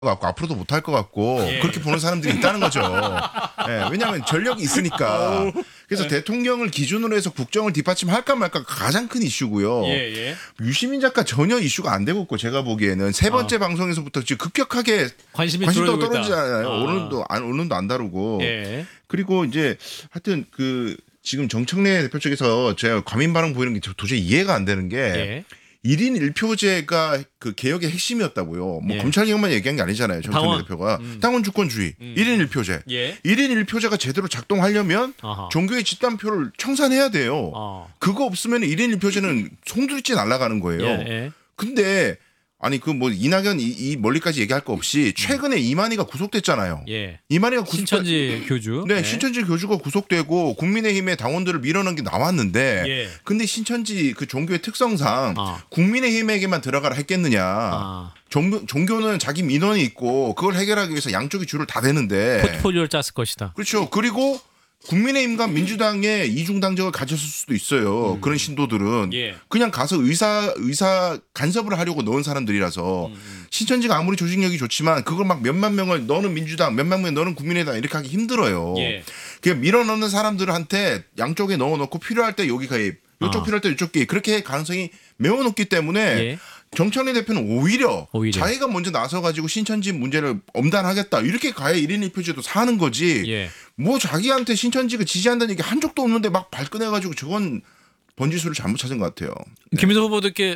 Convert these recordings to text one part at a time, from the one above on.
같고 앞으로도 못할 것 같고 그렇게 보는 사람들이 있다는 거죠. 예, 왜냐하면 전력이 있으니까. 그래서 대통령을 기준으로 해서 국정을 뒷받침할까 말까 가장 큰 이슈고요. 유시민 작가 전혀 이슈가 안 되고 있고 제가 보기에는 세 번째 방송에서부터 지금 급격하게 관심도가 떨어지잖아요. 오늘도 안 다루고. 그리고 이제 하여튼 지금 정청래 대표 쪽에서 제가 과민 반응 보이는 게 도저히 이해가 안 되는 게 1인 1표제가 그 개혁의 핵심이었다고요. 뭐 검찰개혁만 얘기한 게 아니잖아요. 정청래 대표가. 당원 주권주의, 1인 1표제. 1인 1표제가 제대로 작동하려면 종교의 집단표를 청산해야 돼요. 그거 없으면 1인 1표제는 송두리째 날아가는 거예요. 근데 아니 뭐 이낙연 이 멀리까지 얘기할 거 없이 최근에 이만희가 구속됐잖아요. 이만희가 신천지 교주. 네, 신천지 교주가 구속되고 국민의힘의 당원들을 밀어넣은 게 나왔는데 근데 신천지 그 종교의 특성상 국민의힘에게만 들어가라 했겠느냐. 종교는 자기 민원이 있고 그걸 해결하기 위해서 양쪽이 줄을 다 대는데 포트폴리오를 짰을 것이다. 그렇죠. 그리고 국민의힘과 민주당의 이중당적을 가졌을 수도 있어요. 그런 신도들은 그냥 가서 의사 간섭을 하려고 넣은 사람들이라서 신천지가 아무리 조직력이 좋지만 그걸 막 몇만 명을 너는 민주당, 몇만 명 너는 국민의당 이렇게 하기 힘들어요. 그냥 밀어넣는 사람들한테 양쪽에 넣어놓고 필요할 때 여기 가입, 이쪽 필요할 때 이쪽 가입 그렇게 할 가능성이 매우 높기 때문에 정청래 대표는 오히려 자기가 먼저 나서가지고 신천지 문제를 엄단하겠다 이렇게 가야 1인 1표제도 사는 거지 뭐 자기한테 신천지가 지지한다는 얘기 한 적도 없는데 막 발끈해가지고 저건 번지수를 잘못 찾은 것 같아요. 김민석 후보도 이렇게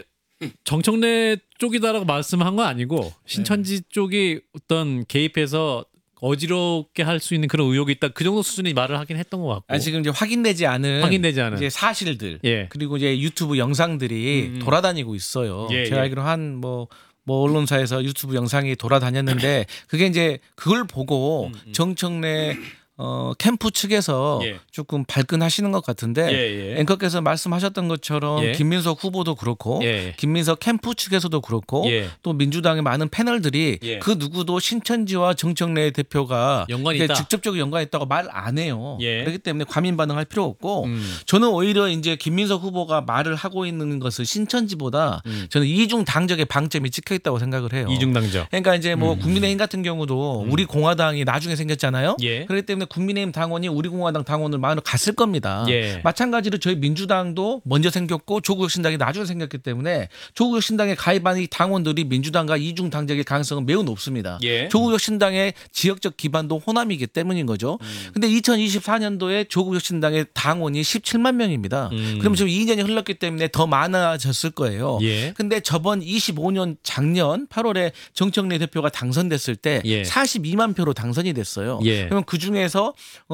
정청래 쪽이다라고 말씀한 건 아니고 신천지 쪽이 어떤 개입해서 어지럽게 할 수 있는 그런 의혹이 있다. 그 정도 수준의 말을 하긴 했던 것 같고. 지금 이제 확인되지 않은 이제 사실들 그리고 이제 유튜브 영상들이 돌아다니고 있어요. 제가 알기로 한 뭐 언론사에서 유튜브 영상이 돌아다녔는데 그게 이제 그걸 보고 정청래 캠프 측에서 조금 발끈하시는 것 같은데 앵커께서 말씀하셨던 것처럼 김민석 후보도 그렇고 김민석 캠프 측에서도 그렇고 또 민주당의 많은 패널들이 그 누구도 신천지와 정청래 대표가 연관이 있다. 직접적으로 연관이 있다고 말 안 해요. 그렇기 때문에 과민 반응할 필요 없고 저는 오히려 이제 김민석 후보가 말을 하고 있는 것은 신천지보다 저는 이중 당적의 방점이 찍혀 있다고 생각을 해요. 이중 당적. 그러니까 이제 뭐 국민의힘 같은 경우도 우리 공화당이 나중에 생겼잖아요. 그렇기 때문에 국민의힘 당원이 우리 공화당 당원을 마음으로 갔을 겁니다. 마찬가지로 저희 민주당도 먼저 생겼고 조국혁신당이 나중에 생겼기 때문에 조국혁신당에 가입한 이 당원들이 민주당과 이중 당적의 가능성은 매우 높습니다. 조국혁신당의 지역적 기반도 호남이기 때문인 거죠. 근데 2024년도에 조국혁신당의 당원이 17만 명입니다. 그럼 지금 2년이 흘렀기 때문에 더 많아졌을 거예요. 근데 저번 25년 작년 8월에 정청래 대표가 당선됐을 때 42만 표로 당선이 됐어요. 그러면 그중에서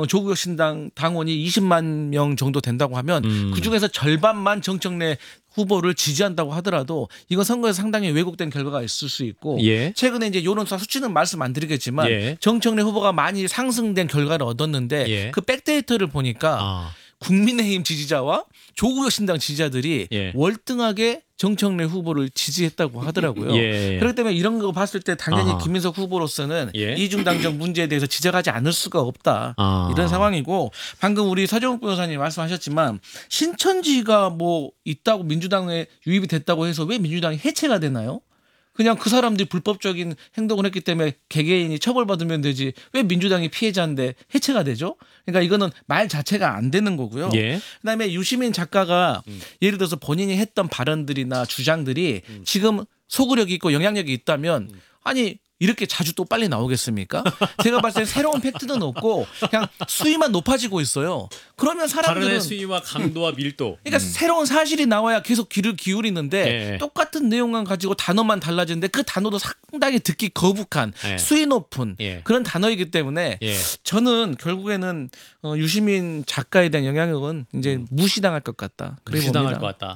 조국혁신당 당원이 20만 명 정도 된다고 하면 그중에서 절반만 정청래 후보를 지지한다고 하더라도 이건 선거에서 상당히 왜곡된 결과가 있을 수 있고 최근에 이제 여론조사 수치는 말씀 안 드리겠지만 정청래 후보가 많이 상승된 결과를 얻었는데 그 백데이터를 보니까 국민의힘 지지자와 조국혁신당 지지자들이 월등하게 정청래 후보를 지지했다고 하더라고요. 그렇기 때문에 이런 거 봤을 때 당연히 김민석 후보로서는 이중당적 문제에 대해서 지적하지 않을 수가 없다. 이런 상황이고 방금 우리 서정욱 변호사님 말씀하셨지만 신천지가 뭐 있다고 민주당에 유입이 됐다고 해서 왜 민주당이 해체가 되나요? 그냥 그 사람들이 불법적인 행동을 했기 때문에 개개인이 처벌받으면 되지 왜 민주당이 피해자인데 해체가 되죠? 그러니까 이거는 말 자체가 안 되는 거고요. 그다음에 유시민 작가가 예를 들어서 본인이 했던 발언들이나 주장들이 지금 소구력이 있고 영향력이 있다면 아니 이렇게 자주 또 빨리 나오겠습니까? 제가 봤을 때 새로운 팩트는 없고 그냥 수위만 높아지고 있어요. 그러면 사람들은 발언의 수위와 강도와 밀도. 그러니까 새로운 사실이 나와야 계속 귀를 기울이는데 똑같은 내용만 가지고 단어만 달라지는데 그 단어도 상당히 듣기 거북한 수위 높은 그런 단어이기 때문에 저는 결국에는 유시민 작가에 대한 영향력은 이제 무시당할 것 같다. 무시당할 것 같다.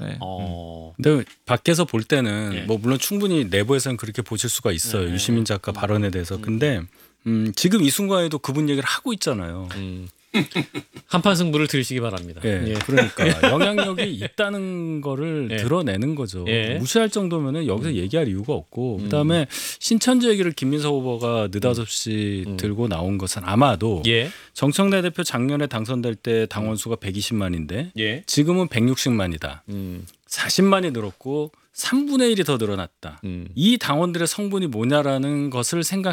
근데 밖에서 볼 때는 뭐 물론 충분히 내부에서는 그렇게 보실 수가 있어요. 유시민 작가 발언에 대해서. 근데 지금 이 순간에도 그분 얘기를 하고 있잖아요. 한판 승부를 들으시기 바랍니다. 그러니까 영향력이 있다는 거를 드러내는 거죠. 무시할 정도면은 여기서 얘기할 이유가 없고 그다음에 신천지 얘기를 김민석 후보가 느닷없이 들고 나온 것은 아마도 정청래 대표 작년에 당선될 때 당원 수가 120만인데 지금은 160만이다. 40만이 늘었고 3분의 1이 더 늘어났다. 이 당원들의 성분이 뭐냐라는 것을